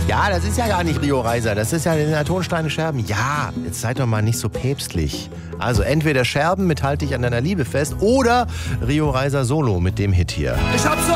Ja, das ist ja gar nicht Rio Reiser, das ist ja den Tonsteine Scherben. Ja, jetzt seid doch mal nicht so päpstlich. Also entweder Scherben mit Halt dich an deiner Liebe fest oder Rio Reiser Solo mit dem Hit hier. Ich hab so